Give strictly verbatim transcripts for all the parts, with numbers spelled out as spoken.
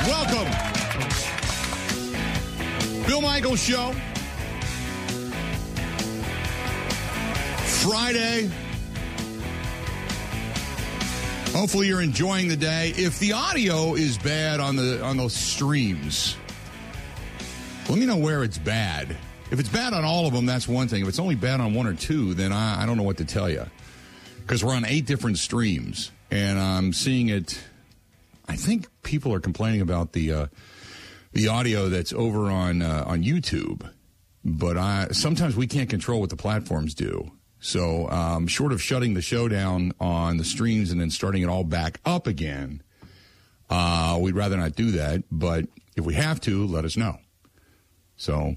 Welcome. Bill Michaels Show. Friday. Hopefully you're enjoying the day. If the audio is bad on the on those streams, let me know where it's bad. If it's bad on all of them, that's one thing. If it's only bad on one or two, then I, I don't know what to tell you. Because we're on eight different streams, and I'm seeing it. I think people are complaining about the uh, the audio that's over on uh, on YouTube, but I sometimes we can't control what the platforms do. So, um, short of shutting the show down on the streams and then starting it all back up again, uh, we'd rather not do that. But if we have to, let us know. So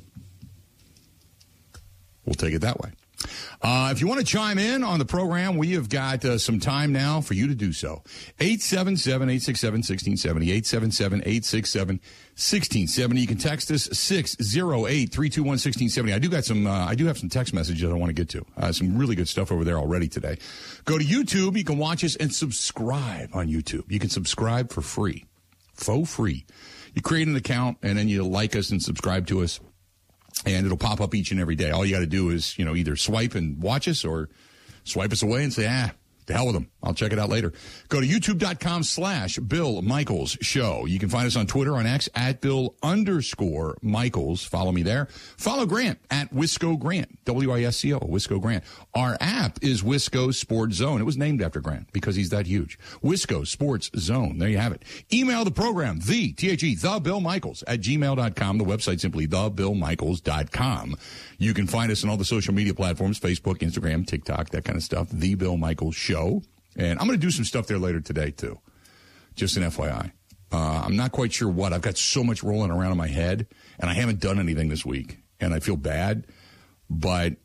we'll take it that way. Uh, if you want to chime in on the program, we have got uh, some time now for you to do so. eight seven seven, eight six seven, one six seven zero, eight seven seven, eight six seven, one six seven zero. You can text us six oh eight, three two one, one six seven zero. I do got some. Uh, I do have some text messages I want to get to. Uh, some really good stuff over there already today. Go to YouTube. You can watch us and subscribe on YouTube. You can subscribe for free, faux free. You create an account and then you like us and subscribe to us. And it'll pop up each and every day. All you got to do is, you know, either swipe and watch us or swipe us away and say, ah, to hell with them. I'll check it out later. Go to youtube.com slash Bill Michaels Show. You can find us on Twitter on X at Bill underscore Michaels. Follow me there. Follow Grant at Wisco Grant, W I S C O, Wisco Grant. Our app is Wisco Sports Zone. It was named after Grant because he's that huge. Wisco Sports Zone. There you have it. Email the program, the, T H E, the Bill Michaels at gmail dot com. The website simply the bill michaels dot com. You can find us on all the social media platforms, Facebook, Instagram, TikTok, that kind of stuff. The Bill Michaels Show. And I'm going to do some stuff there later today, too. Just an F Y I. Uh, I'm not quite sure what. I've got so much rolling around in my head, and I haven't done anything this week. And I feel bad, but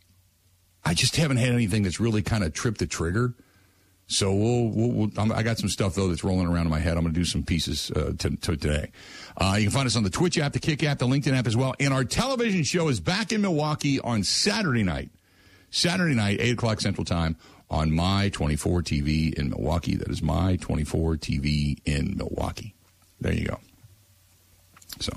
I just haven't had anything that's really kind of tripped the trigger. So we'll, we'll, we'll I'm, I got some stuff, though, that's rolling around in my head. I'm going to do some pieces uh, to, to today. Uh, you can find us on the Twitch app, the Kick app, the LinkedIn app as well. And our television show is back in Milwaukee on Saturday night. Saturday night, eight o'clock Central Time on My twenty-four T V in Milwaukee. That is My twenty-four T V in Milwaukee. There you go. So,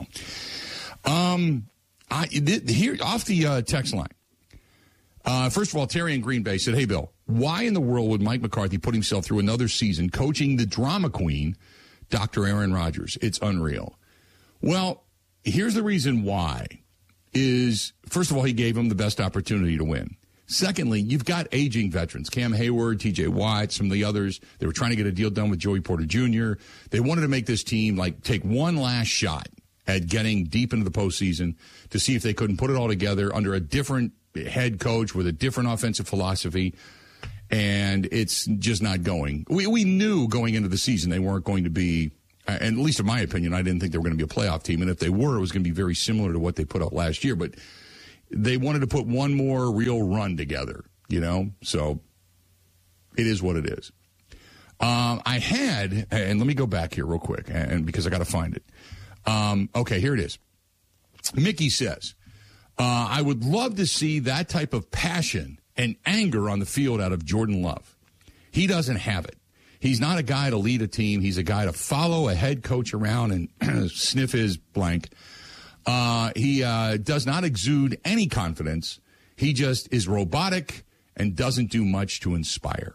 um, I, here off the uh, text line. Uh, first of all, Terry in Green Bay said, hey, Bill, why in the world would Mike McCarthy put himself through another season coaching the drama queen, Doctor Aaron Rodgers? It's unreal. Well, here's the reason why is, first of all, he gave him the best opportunity to win. Secondly, you've got aging veterans, Cam Hayward, T J Watt, some of the others. They were trying to get a deal done with Joey Porter Junior They wanted to make this team, like, take one last shot at getting deep into the postseason to see if they couldn't put it all together under a different head coach with a different offensive philosophy. And it's just not going. We we knew going into the season they weren't going to be, and at least in my opinion, I didn't think they were going to be a playoff team. And if they were, it was going to be very similar to what they put up last year. But they wanted to put one more real run together, you know? So it is what it is. Um, I had, and let me go back here real quick, and because I got to find it. Um, okay, here it is. Mickey says, uh, I would love to see that type of passion and anger on the field out of Jordan Love. He doesn't have it. He's not a guy to lead a team. He's a guy to follow a head coach around and sniff his blank. Uh, he uh, does not exude any confidence. He just is robotic and doesn't do much to inspire.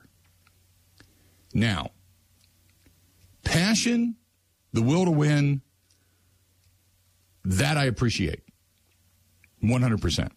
Now, passion, the will to win, that I appreciate one hundred percent.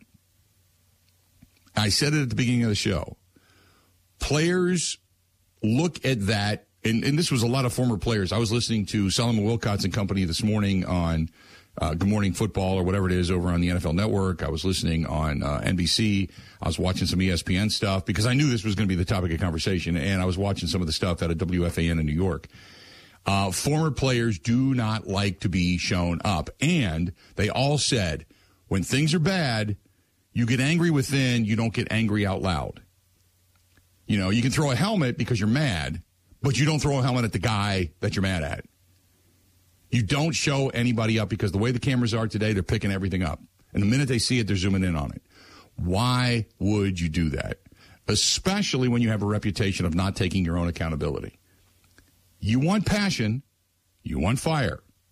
I said it at the beginning of the show. Players look at that, and, and this was a lot of former players. I was listening to Solomon Wilcots and company this morning on Uh, Good Morning Football or whatever it is over on the N F L Network. I was listening on uh, N B C. I was watching some E S P N stuff because I knew this was going to be the topic of conversation, and I was watching some of the stuff out of W F A N in New York. Uh, former players do not like to be shown up, and they all said when things are bad, you get angry within, you don't get angry out loud. You know, you can throw a helmet because you're mad, but you don't throw a helmet at the guy that you're mad at. You don't show anybody up because the way the cameras are today, they're picking everything up. And the minute they see it, they're zooming in on it. Why would you do that? Especially when you have a reputation of not taking your own accountability. You want passion. You want fire.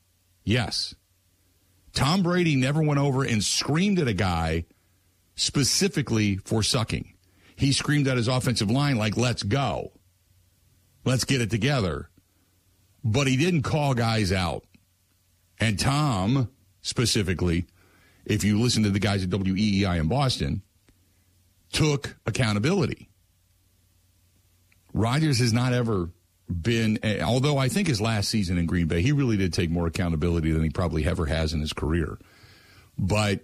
Yes. Tom Brady never went over and screamed at a guy specifically for sucking. He screamed at his offensive line like, let's go. Let's get it together. But he didn't call guys out. And Tom, specifically, if you listen to the guys at W E E I in Boston, took accountability. Rodgers has not ever been, although I think his last season in Green Bay, he really did take more accountability than he probably ever has in his career. But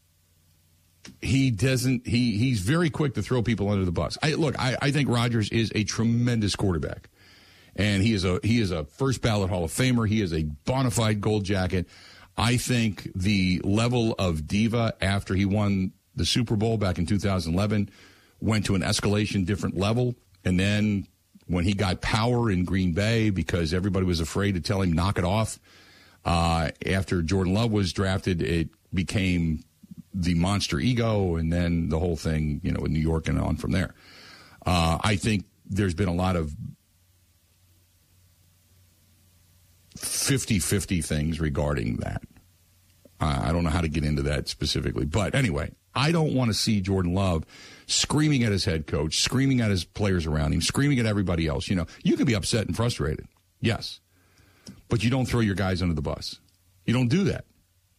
he doesn't, he he's very quick to throw people under the bus. I, look, I, I think Rodgers is a tremendous quarterback. And he is a he is a first ballot Hall of Famer. He is a bona fide gold jacket. I think the level of diva after he won the Super Bowl back in two thousand eleven went to an escalation different level. And then when he got power in Green Bay because everybody was afraid to tell him knock it off, uh, after Jordan Love was drafted, it became the monster ego, and then the whole thing, you know, in New York and on from there. Uh, I think there's been a lot of fifty-fifty things regarding that. Uh, I don't know how to get into that specifically. But anyway, I don't want to see Jordan Love screaming at his head coach, screaming at his players around him, screaming at everybody else. You know, you can be upset and frustrated, yes, but you don't throw your guys under the bus. You don't do that.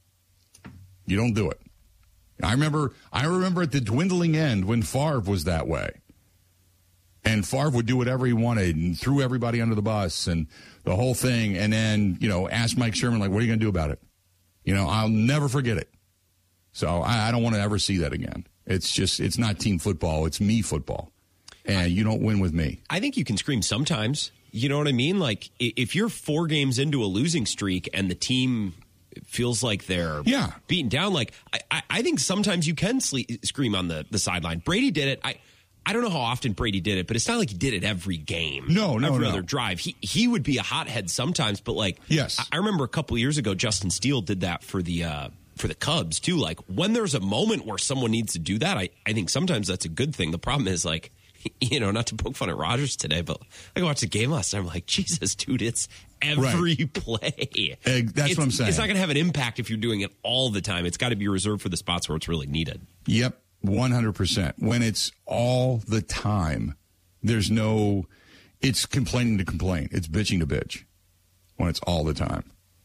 You don't do it. I remember, I remember at the dwindling end when Favre was that way. And Favre would do whatever he wanted and threw everybody under the bus and the whole thing. And then, you know, asked Mike Sherman, like, what are you going to do about it? You know, I'll never forget it. So I, I don't want to ever see that again. It's just, it's not team football. It's me football. And you don't win with me. I think you can scream sometimes. You know what I mean? Like, if you're four games into a losing streak and the team feels like they're yeah. beaten down, like, I, I think sometimes you can sleep, scream on the, the sideline. Brady did it. I I don't know how often Brady did it, but it's not like he did it every game. No, no, every no. other drive. He he would be a hothead sometimes, but like, yes. I, I remember a couple of years ago, Justin Steele did that for the uh, for the Cubs too. Like, when there's a moment where someone needs to do that, I, I think sometimes that's a good thing. The problem is, like, you know, not to poke fun at Rodgers today, but I watched the game last night. I'm like, Jesus, dude, it's every right. play. Uh, that's it's, what I'm saying. It's not going to have an impact if you're doing it all the time. It's got to be reserved for the spots where it's really needed. Yep. one hundred percent. When it's all the time, there's no, it's complaining to complain. It's bitching to bitch when it's all the time.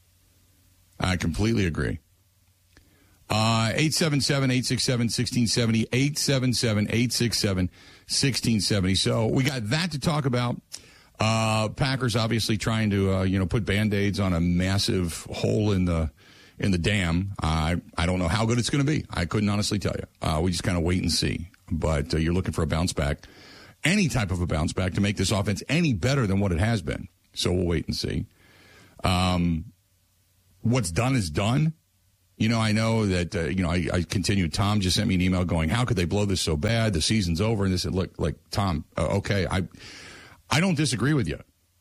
I completely agree. Uh, eight seven seven, eight six seven, one six seven zero, eight seven seven, eight six seven, one six seven zero. So we got that to talk about. Uh, Packers obviously trying to, uh, you know, put Band-Aids on a massive hole in the in the dam. Uh, I don't know how good it's going to be. I couldn't honestly tell you. Uh, we just kind of wait and see. But uh, you're looking for a bounce back, any type of a bounce back to make this offense any better than what it has been. So we'll wait and see. Um, what's done is done. You know, I know that, uh, you know, I, I continue. Tom just sent me an email going, how could they blow this so bad? The season's over. And they said, look, like, Tom, uh, okay, I, I don't disagree with you.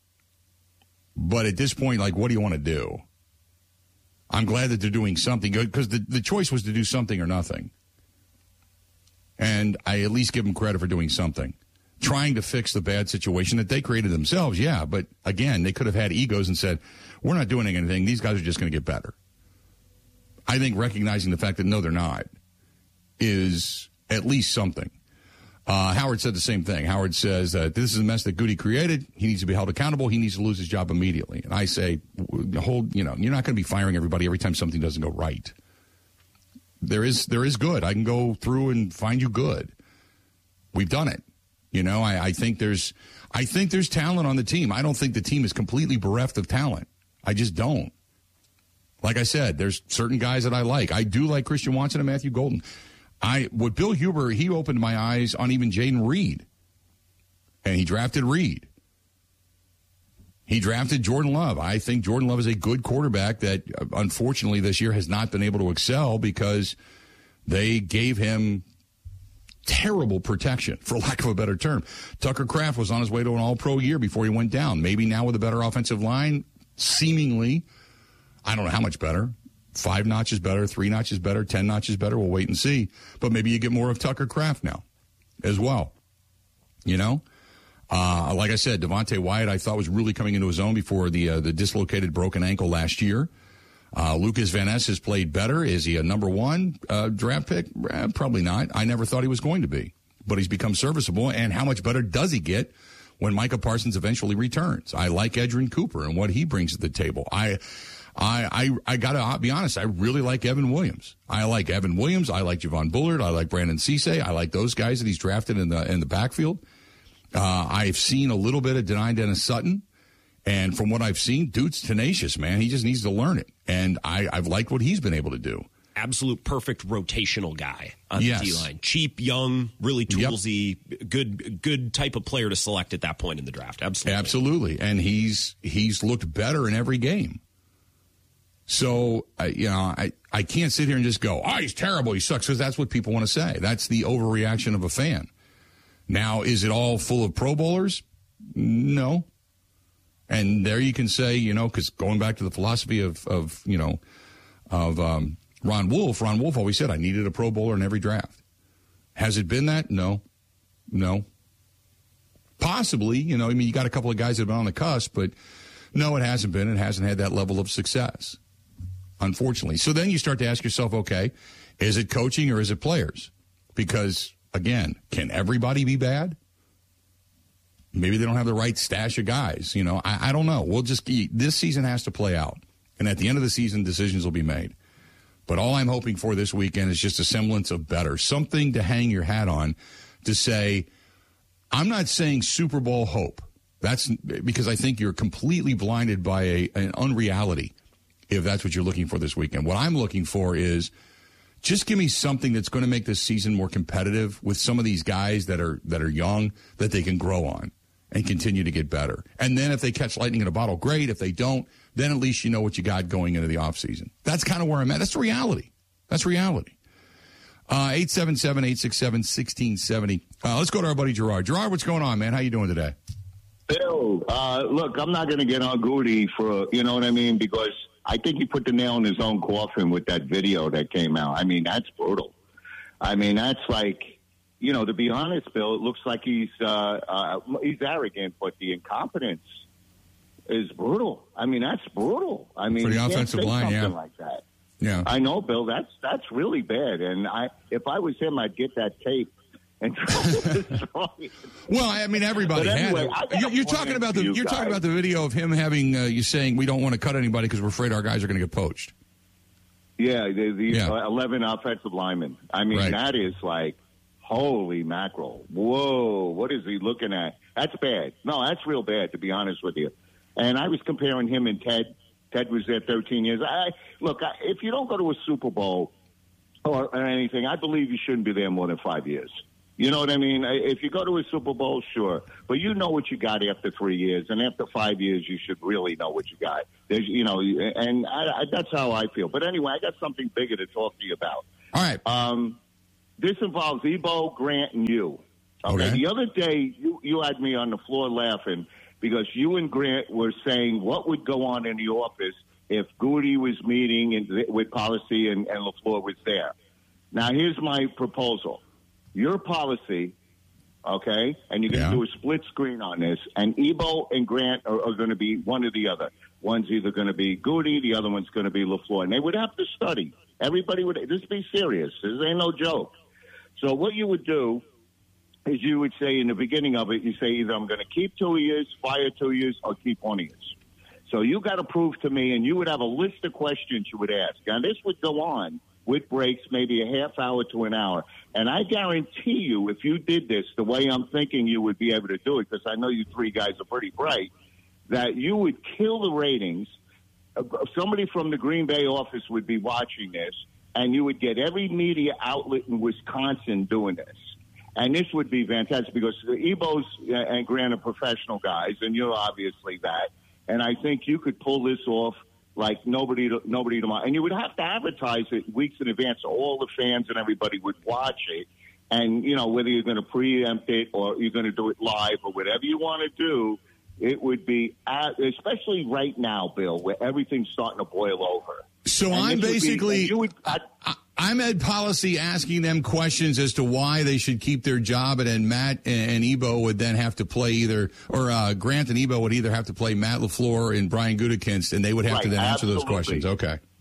But at this point, like, what do you want to do? I'm glad that they're doing something good because the, the choice was to do something or nothing. And I at least give them credit for doing something. Trying to fix the bad situation that they created themselves, yeah. But, again, they could have had egos and said, we're not doing anything. These guys are just going to get better. I think recognizing the fact that, no, they're not, is at least something. Uh, Howard said the same thing. Howard says that this is a mess that Goody created. He needs to be held accountable. He needs to lose his job immediately. And I say, hold, you know, you're not going to be firing everybody every time something doesn't go right. There is there is good. I can go through and find you good. We've done it. You know, I, I think there's I think there's talent on the team. I don't think the team is completely bereft of talent. I just don't. Like I said, there's certain guys that I like. I do like Christian Watson and Matthew Golden. I with Bill Huber, he opened my eyes on even Jaden Reed. And he drafted Reed. He drafted Jordan Love. I think Jordan Love is a good quarterback that, unfortunately, this year has not been able to excel because they gave him terrible protection, for lack of a better term. Tucker Kraft was on his way to an all-pro year before he went down. Maybe now with a better offensive line, seemingly, I don't know how much better. Five notches better, three notches better, ten notches better. We'll wait and see. But maybe you get more of Tucker Kraft now as well. You know? Uh, like I said, Devontae Wyatt I thought was really coming into his own before the uh, the dislocated broken ankle last year. Uh, Lucas Van Ness has played better. Is he a number one uh, draft pick? Eh, probably not. I never thought he was going to be. But he's become serviceable. And how much better does he get when Micah Parsons eventually returns? I like Edgerrin Cooper and what he brings to the table. I I, I, I got to be honest, I really like Evan Williams. I like Evan Williams. I like Javon Bullard. I like Brandon Cisse. I like those guys that he's drafted in the in the backfield. Uh, I've seen a little bit of Denai Dennis Sutton. And from what I've seen, dude's tenacious, man. He just needs to learn it. And I, I've liked what he's been able to do. Absolute perfect rotational guy on yes. the D-line. Cheap, young, really toolsy, yep. good good type of player to select at that point in the draft. Absolutely. Absolutely. And he's he's looked better in every game. So, uh, you know, I, I can't sit here and just go, oh, he's terrible, he sucks, because that's what people want to say. That's the overreaction of a fan. Now, is it all full of Pro Bowlers? No. And there you can say, you know, because going back to the philosophy of, of you know, of um, Ron Wolf, Ron Wolf always said, I needed a Pro Bowler in every draft. Has it been that? No. No. Possibly, you know, I mean, you got a couple of guys that have been on the cusp, but no, it hasn't been. It hasn't had that level of success, unfortunately. So then you start to ask yourself, okay, is it coaching or is it players? Because, again, can everybody be bad? Maybe they don't have the right stash of guys. You know, I, I don't know. We'll just this season has to play out, and at the end of the season, decisions will be made. But all I'm hoping for this weekend is just a semblance of better, something to hang your hat on, to say, I'm not saying Super Bowl hope. That's because I think you're completely blinded by a, an unreality if that's what you're looking for this weekend. What I'm looking for is just give me something that's going to make this season more competitive with some of these guys that are that are young that they can grow on and continue to get better. And then if they catch lightning in a bottle, great. If they don't, then at least you know what you got going into the offseason. That's kind of where I'm at. That's the reality. That's reality. Uh, eight seven seven, eight six seven, one six seven zero. Uh, let's go to our buddy Gerard. Gerard, what's going on, man? How you doing today? Bill, uh, look, I'm not going to get on Goody for, you know what I mean, because I think he put the nail in his own coffin with that video that came out. I mean, that's brutal. I mean, that's like, you know, to be honest, Bill, it looks like he's uh, uh, he's arrogant, but the incompetence is brutal. I mean, that's brutal. I mean, for the you offensive can't say line, something yeah, like that. Yeah, I know, Bill. That's that's really bad. And I, if I was him, I'd get that tape. And well, I mean, everybody anyway, had it. You're, you're talking about the you you're guys. talking about the video of him having uh, you saying we don't want to cut anybody because we're afraid our guys are going to get poached. Yeah, the, the Yeah. uh, eleven offensive linemen. I mean, Right. that is like, holy mackerel. Whoa, what is he looking at? That's bad. No, that's real bad, to be honest with you. And I was comparing him and Ted. Ted was there thirteen years. I Look, I, if you don't go to a Super Bowl or, or anything, I believe you shouldn't be there more than five years. You know what I mean? If you go to a Super Bowl, sure. But you know what you got after three years. And after five years, you should really know what you got. There's, you know, and I, I, that's how I feel. But anyway, I got something bigger to talk to you about. All right. Um, this involves Ebo, Grant, and you. Okay. Okay. The other day, you, you had me on the floor laughing because you and Grant were saying what would go on in the office if Goody was meeting in, with policy and, and LaFleur was there. Now, here's my proposal. Your policy, okay, and you're going to Yeah. do a split screen on this, and Ebo and Grant are, are going to be one or the other. One's either going to be Goody, the other one's going to be LaFleur. And they would have to study. Everybody would, this be serious. This ain't no joke. So what you would do is you would say in the beginning of it, you say either I'm going to keep two years, fire two years, or keep one years. So you got to prove to me, and you would have a list of questions you would ask. Now, this would go on with breaks, maybe a half hour to an hour. And I guarantee you, if you did this the way I'm thinking you would be able to do it, because I know you three guys are pretty bright, that you would kill the ratings. Somebody from the Green Bay office would be watching this, and you would get every media outlet in Wisconsin doing this. And this would be fantastic because Ebo's and Grant are professional guys, and you're obviously that. And I think you could pull this off like nobody, nobody tomorrow. And you would have to advertise it weeks in advance so all the fans and everybody would watch it. And, you know, whether you're going to preempt it or you're going to do it live or whatever you want to do, it would be, especially right now, Bill, where everything's starting to boil over. So And I'm this would be- basically, and you would- I- I, I'm Ed Policy asking them questions as to why they should keep their job, and then Matt and, and Ebo would then have to play either, or uh, Grant and Ebo would either have to play Matt LaFleur and Brian Gutekunst, and they would have Right, to then answer those absolutely. questions. Okay.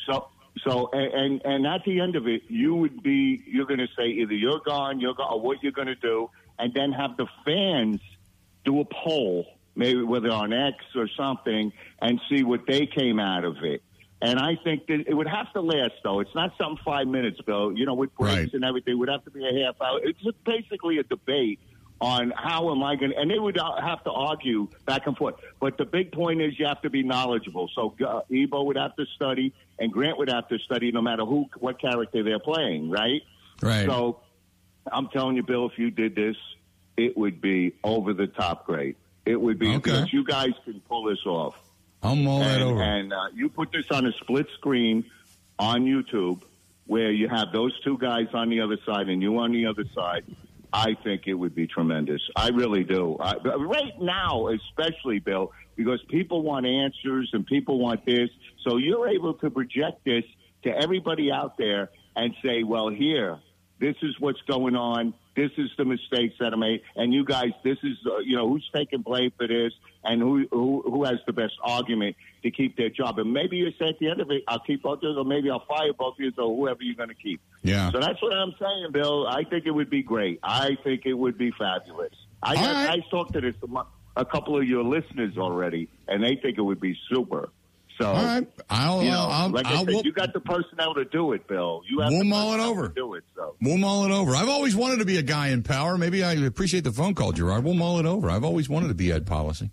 So, so, and and at the end of it, you would be you're going to say either you're gone, you're gone, or what you're going to do, and then have the fans do a poll, maybe whether on X or something, and see what they came out of it. And I think that it would have to last, though. It's not something five minutes, Bill. You know, with breaks right. and everything, it would have to be a half hour. It's just basically a debate on how am I going to, and they would have to argue back and forth. But the big point is you have to be knowledgeable. So uh, Ebo would have to study, and Grant would have to study no matter who, what character they're playing, right? Right. So I'm telling you, Bill, if you did this, it would be over the top great. It would be, okay. because you guys can pull this off. I'll mull that and, over. And uh, you put this on a split screen on YouTube where you have those two guys on the other side and you on the other side. I think it would be tremendous. I really do. I, right now, especially, Bill, because people want answers and people want this. So you're able to project this to everybody out there and say, well, here, this is what's going on. This is the mistakes that are made. And you guys, this is, uh, you know, who's taking blame for this and who, who who has the best argument to keep their job. And maybe you say at the end of it, I'll keep both of you, or maybe I'll fire both of you, or whoever you're going to keep. Yeah. So that's what I'm saying, Bill. I think it would be great. I think it would be fabulous. I, All I, right. I talked to this a couple of your listeners already, and they think it would be super. So, all right. I'll, you know, I'll, like I I'll, said, we'll, you got the personnel to do it, Bill. You have we'll the mull it personnel over. to do it, so. We'll mull it over. I've always wanted to be a guy in power. Maybe I appreciate the phone call, Gerard. We'll mull it over. I've always wanted to be Ed Policy.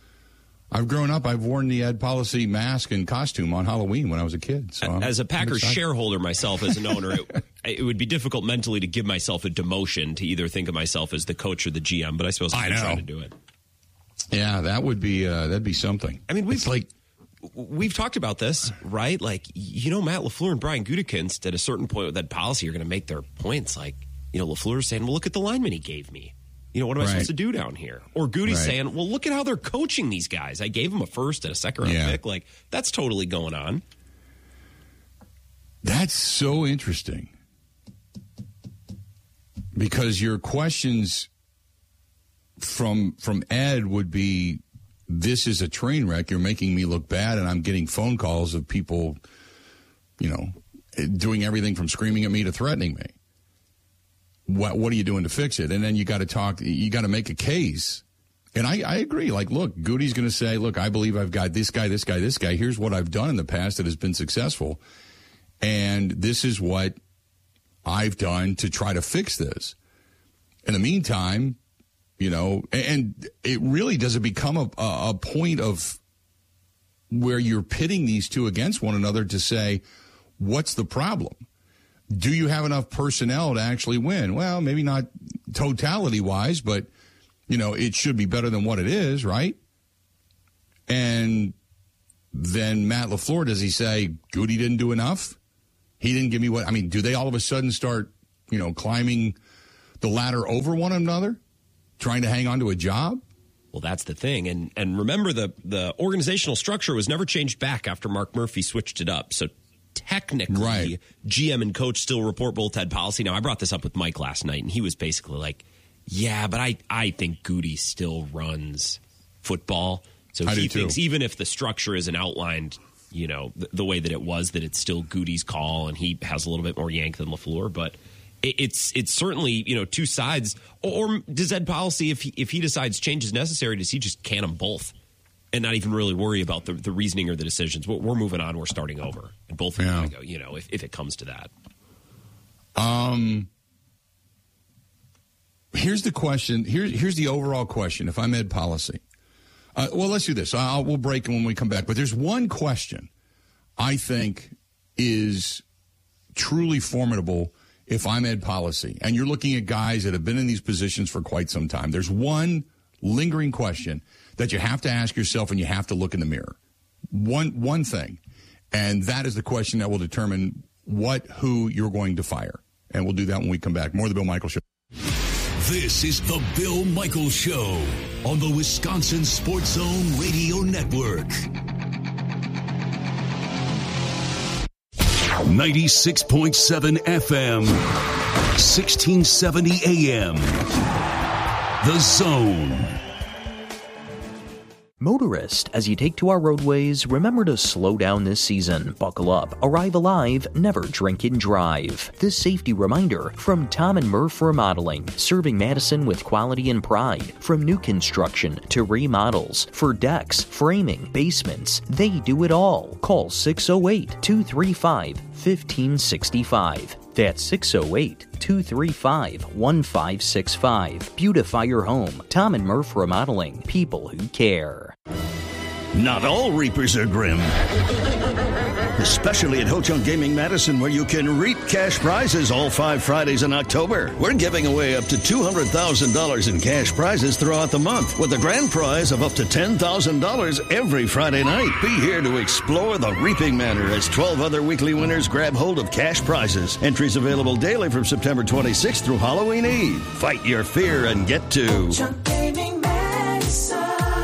I've grown up. I've worn the Ed Policy mask and costume on Halloween when I was a kid. So as I'm, a Packers shareholder myself, as an owner, it, it would be difficult mentally to give myself a demotion to either think of myself as the coach or the G M. But I suppose I'm trying to do it. Yeah, that would be uh, that'd be something. I mean, we've it's like we've talked about this, right? Like, you know, Matt LaFleur and Brian Gutekunst at a certain point with that policy are going to make their points. Like, you know, LaFleur's saying, well, look at the lineman he gave me. You know, what am I right. supposed to do down here? Or Goody's right. saying, well, look at how they're coaching these guys. I gave them a first and a second round yeah. pick. Like, that's totally going on. That's so interesting. Because your questions from from Ed would be, this is a train wreck. You're making me look bad, and I'm getting phone calls of people, you know, doing everything from screaming at me to threatening me. What what are you doing to fix it? And then you got to talk. You got to make a case. And I, I agree. Like, look, Goody's going to say, look, I believe I've got this guy, this guy, this guy. Here's what I've done in the past that has been successful, and this is what I've done to try to fix this. In the meantime, you know, and it really doesn't become a, a point of where you're pitting these two against one another to say, what's the problem? Do you have enough personnel to actually win? Well, maybe not totality-wise, but, you know, it should be better than what it is, right? And then Matt LaFleur, does he say, Goody didn't do enough? He didn't give me what – I mean, do they all of a sudden start, you know, climbing the ladder over one another, trying to hang on to a job? Well, that's the thing. And and remember, the, the organizational structure was never changed back after Mark Murphy switched it up. So technically, right. G M and coach still report both head policy. Now, I brought this up with Mike last night, and he was basically like, yeah, but I, I think Goody still runs football. So I he do thinks too. even if the structure isn't outlined, you know, the, the way that it was, that it's still Goody's call, and he has a little bit more yank than LaFleur. But it, it's it's certainly, you know, two sides. Or, or does Ed Policy, if he, if he decides change is necessary, does he just can them both and not even really worry about the, the reasoning or the decisions? We're, we're moving on. We're starting over. And both of them Yeah. go, you know, if, if it comes to that. Um, here's the question. Here's here's the overall question. If I'm Ed Policy, uh, well, let's do this. I'll, we'll break when we come back. But there's one question I think is truly formidable if I'm Ed Policy, and you're looking at guys that have been in these positions for quite some time. There's one lingering question that you have to ask yourself, and you have to look in the mirror. One one thing, and that is the question that will determine what, who you're going to fire. And we'll do that when we come back. More of the Bill Michaels Show. This is the Bill Michaels Show on the Wisconsin Sports Zone Radio Network. ninety-six point seven F M, sixteen seventy A M. The Zone. Motorist, as you take to our roadways, remember to slow down this season. Buckle up, arrive alive, never drink and drive. This safety reminder from Tom and Murph Remodeling, serving Madison with quality and pride. From new construction to remodels, for decks, framing, basements, they do it all. Call six oh eight, two three five, one five six five. That's six oh eight, two three five, one five six five. Beautify your home. Tom and Murph Remodeling. People who care. Not all Reapers are grim. Especially at Ho Chunk Gaming Madison, where you can reap cash prizes all five Fridays in October. We're giving away up to two hundred thousand dollars in cash prizes throughout the month, with a grand prize of up to ten thousand dollars every Friday night. Be here to explore the Reaping Manor as twelve other weekly winners grab hold of cash prizes. Entries available daily from September twenty-sixth through Halloween Eve. Fight your fear and get to Ho Chunk Gaming Madison.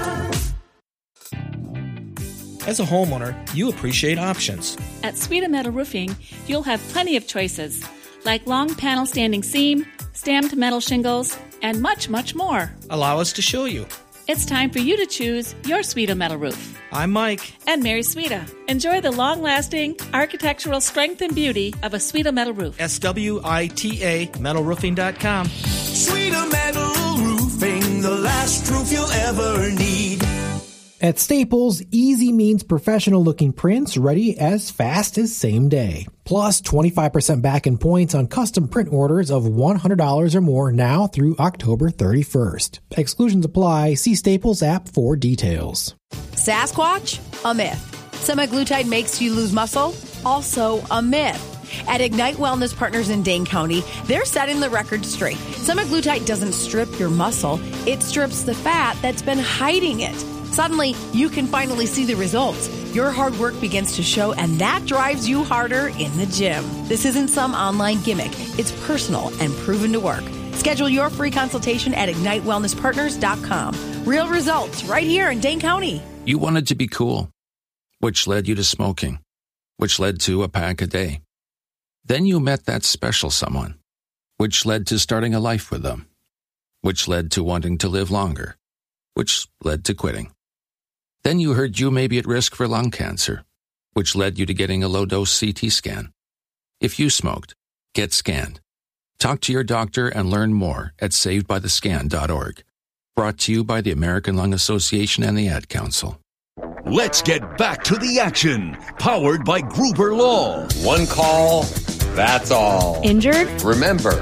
As a homeowner, you appreciate options. At Sweeta Metal Roofing, you'll have plenty of choices, like long panel standing seam, stamped metal shingles, and much, much more. Allow us to show you. It's time for you to choose your Sweeta Metal Roof. I'm Mike. And Mary Sweeta. Enjoy the long-lasting architectural strength and beauty of a Sweeta Metal Roof. S W I T A metal roofing dot com. Sweeta Metal Roofing, the last roof you'll ever need. At Staples, easy means professional-looking prints ready as fast as same day. Plus twenty-five percent back in points on custom print orders of one hundred dollars or more now through October thirty-first. Exclusions apply. See Staples app for details. Sasquatch? A myth. Semaglutide makes you lose muscle? Also a myth. At Ignite Wellness Partners in Dane County, they're setting the record straight. Semaglutide doesn't strip your muscle, it strips the fat that's been hiding it. Suddenly, you can finally see the results. Your hard work begins to show, and that drives you harder in the gym. This isn't some online gimmick. It's personal and proven to work. Schedule your free consultation at ignite wellness partners dot com. Real results right here in Dane County. You wanted to be cool, which led you to smoking, which led to a pack a day. Then you met that special someone, which led to starting a life with them, which led to wanting to live longer, which led to quitting. Then you heard you may be at risk for lung cancer, which led you to getting a low-dose C T scan. If you smoked, get scanned. Talk to your doctor and learn more at saved by the scan dot org. Brought to you by the American Lung Association and the Ad Council. Let's get back to the action. Powered by Gruber Law. One call, that's all. Injured? Remember,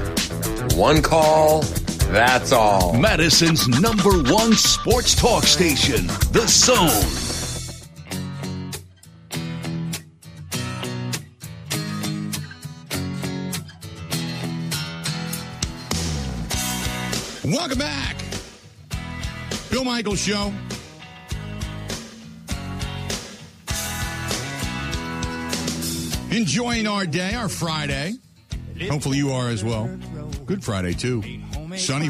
one call, that's all. Madison's number one sports talk station, The Zone. Welcome back. Bill Michaels Show. Enjoying our day, our Friday. Hopefully you are as well. Good Friday, too. Sunny